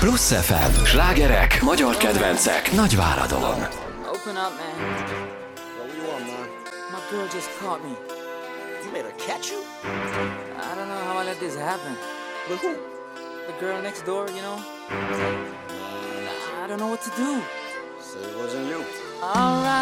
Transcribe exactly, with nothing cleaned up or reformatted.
Plusz ef em. Slágerek, magyar kedvencek, Nagyváradon. Open up, man. What do you want, man? My girl just caught me. You made her catch you? I don't know how I let this happen. With who? The girl next door, you know? I don't know what to do. Said it wasn't you. Alright.